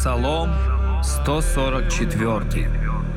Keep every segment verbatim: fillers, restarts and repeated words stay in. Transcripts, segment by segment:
Псалом сто сорок четыре.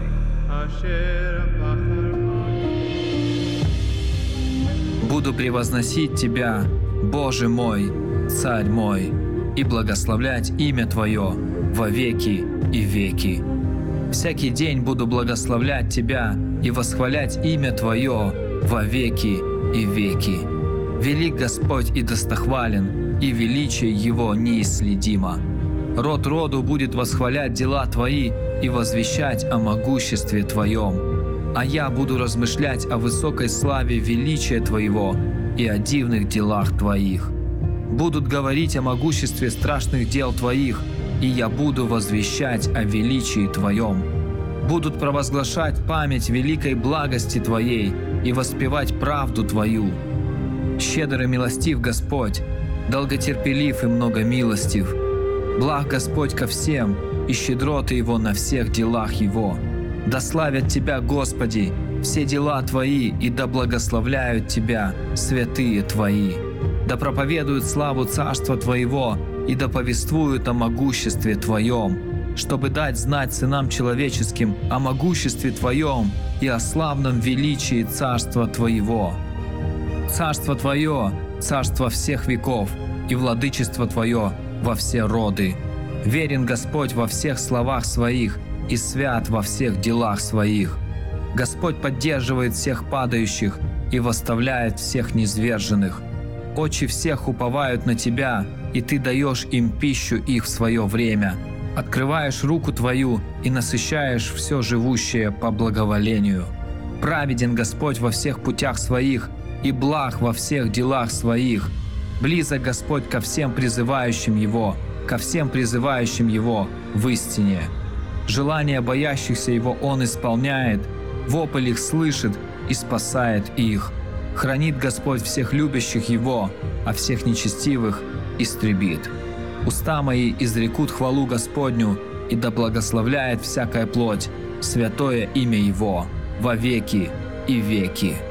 Буду превозносить Тебя, Боже мой, Царь мой, и благословлять имя Твое во веки и веки. Всякий день буду благословлять Тебя и восхвалять имя Твое во веки и веки. Велик Господь и достохвален, и величие Его неисследимо. Род роду будет восхвалять дела Твои и возвещать о могуществе Твоем. А я буду размышлять о высокой славе величия Твоего и о дивных делах Твоих. Будут говорить о могуществе страшных дел Твоих, и я буду возвещать о величии Твоем. Будут провозглашать память великой благости Твоей и воспевать правду Твою. Щедр и милостив Господь, долготерпелив и многомилостив. Благ Господь ко всем, и щедроты Его на всех делах Его. Да славят Тебя, Господи, все дела Твои, и да благословляют Тебя святые Твои. Да проповедуют славу Царства Твоего, и да повествуют о могуществе Твоем, чтобы дать знать сынам человеческим о могуществе Твоем и о славном величии Царства Твоего. Царство Твое – царство всех веков, и владычество Твое во все роды. Верен Господь во всех словах Своих и свят во всех делах Своих. Господь поддерживает всех падающих и восставляет всех низверженных. Очи всех уповают на Тебя, и Ты даешь им пищу их в свое время. Открываешь руку Твою и насыщаешь все живущее по благоволению. Праведен Господь во всех путях Своих и благ во всех делах Своих. Близок Господь ко всем призывающим Его, ко всем призывающим Его в истине. Желания боящихся Его Он исполняет, вопль их слышит и спасает их. Хранит Господь всех любящих Его, а всех нечестивых истребит. Уста мои изрекут хвалу Господню, и да благословляет всякая плоть святое имя Его во веки и веки.